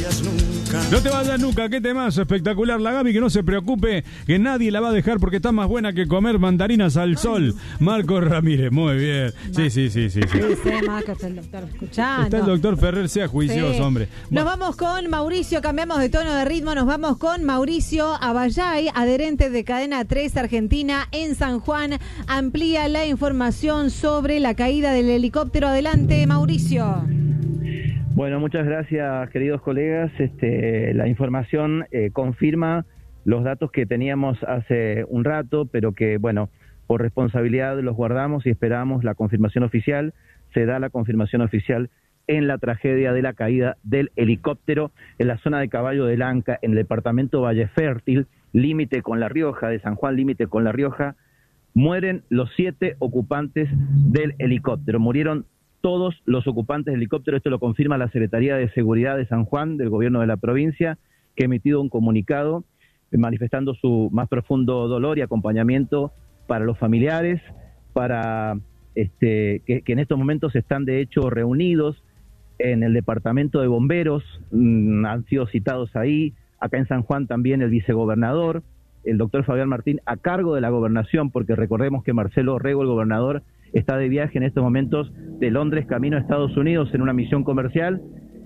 vayas nunca. No te vayas nunca, qué temazo espectacular. La Gaby, que no se preocupe, que nadie la va a dejar porque está más buena que comer mandarinas al sol. Marcos Ramírez, muy bien. Sí. Sí, Marcos, está el doctor escuchando. Está el doctor Ferrer, sea juicioso, Sí. hombre. Nos vamos con Mauricio, cambiamos de tono de ritmo, nos vamos con Mauricio Abayay, adherente de Cadena 3 Argentina en San Juan. Amplía la información sobre la caída del helicóptero. Adelante, Mauricio. Bueno, muchas gracias, queridos colegas. La información confirma los datos que teníamos hace un rato, pero que, bueno, por responsabilidad los guardamos y esperamos la confirmación oficial. Se da la confirmación oficial en la tragedia de la caída del helicóptero en la zona de Caballo del Anca, en el departamento Valle Fértil, límite con La Rioja, de San Juan, límite con La Rioja. Mueren los 7 ocupantes del helicóptero. Murieron todos los ocupantes del helicóptero. Esto lo confirma la Secretaría de Seguridad de San Juan, del gobierno de la provincia, que ha emitido un comunicado manifestando su más profundo dolor y acompañamiento para los familiares, para que en estos momentos están de hecho reunidos en el departamento de bomberos, han sido citados ahí, acá en San Juan también el vicegobernador, el doctor Fabián Martín, a cargo de la gobernación, porque recordemos que Marcelo Orrego, el gobernador, está de viaje en estos momentos de Londres camino a Estados Unidos en una misión comercial.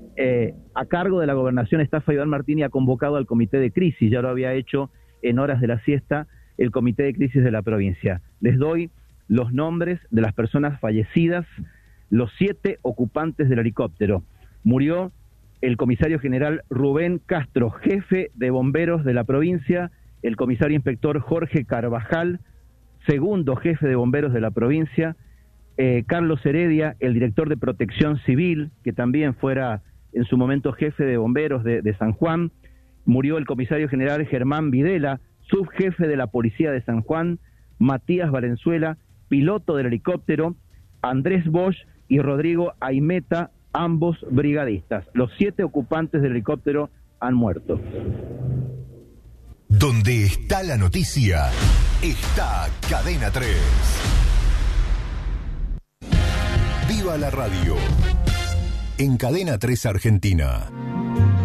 A cargo de la gobernación está Fabián Martín y ha convocado al comité de crisis, ya lo había hecho en horas de la siesta el comité de crisis de la provincia. Les doy los nombres de las personas fallecidas, los 7 ocupantes del helicóptero. Murió el comisario general Rubén Castro, jefe de bomberos de la provincia, el comisario inspector Jorge Carvajal, segundo jefe de bomberos de la provincia, Carlos Heredia, el director de Protección Civil, que también fuera en su momento jefe de bomberos de San Juan. Murió el comisario general Germán Videla, subjefe de la policía de San Juan, Matías Valenzuela, piloto del helicóptero, Andrés Bosch y Rodrigo Aimeta, ambos brigadistas. Los 7 ocupantes del helicóptero han muerto. Donde está la noticia, está Cadena 3. Viva la radio. En Cadena 3 Argentina.